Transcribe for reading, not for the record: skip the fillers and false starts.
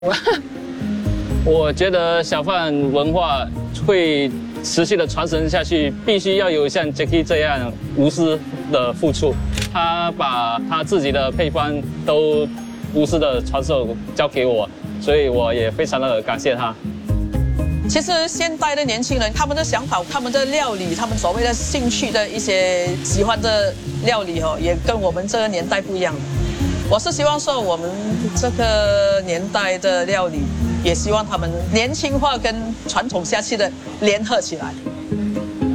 我觉得小贩文化会持续的传承下去，必须要有像 Jacky 这样无私的付出。他把他自己的配方都无私的传授交给我，所以我也非常的感谢他。 其实现代的年轻人，他们的想法、他们的料理、他们所谓的兴趣的一些喜欢的料理也跟我们这个年代不一样。我是希望说，我们这个年代的料理，也希望他们年轻化跟传统下去的联合起来。